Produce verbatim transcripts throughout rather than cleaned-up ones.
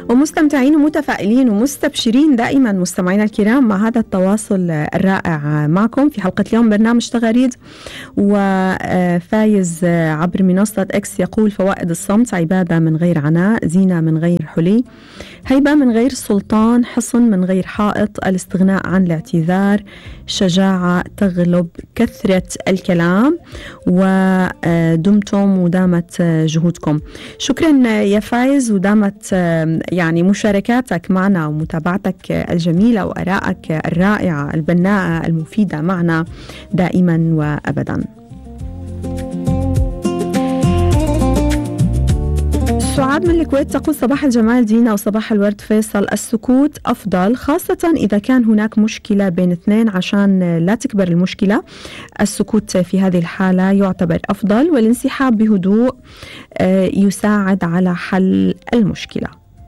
ومستمتعين ومتفائلين ومستبشرين دائما مستمعينا الكرام مع هذا التواصل الرائع معكم في حلقة اليوم برنامج تغاريد. وفايز عبر منصة اكس يقول: فوائد الصمت: عبادة من غير عناء، زينة من غير حلي، هيبة من غير سلطان، حصن من غير حائط، الاستغناء عن الاعتذار، شجاعة تغلب كثرة الكلام، ودمتم ودامت جهودكم. شكرا يا فايز، ودامت يعني مشاركاتك معنا ومتابعتك الجميلة وآرائك الرائعة البناءة المفيدة معنا دائما وأبدا. سعاد من الكويت تقول: صباح الجمال دينا وصباح الورد فيصل، السكوت أفضل خاصة إذا كان هناك مشكلة بين اثنين، عشان لا تكبر المشكلة. السكوت في هذه الحالة يعتبر أفضل، والانسحاب بهدوء يساعد على حل المشكلة.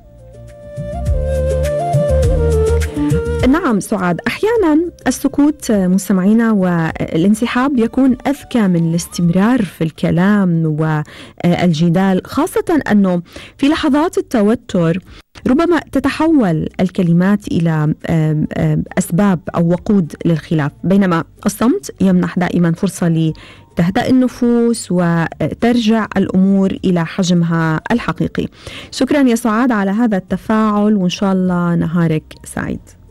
نعم سعاد، أحيانا السكوت مستمعينا والانسحاب يكون أذكى من الاستمرار في الكلام والجدال، خاصة أنه في لحظات التوتر ربما تتحول الكلمات إلى أسباب أو وقود للخلاف، بينما الصمت يمنح دائما فرصة لتهدأ النفوس وترجع الأمور إلى حجمها الحقيقي. شكرا يا سعاد على هذا التفاعل، وإن شاء الله نهارك سعيد.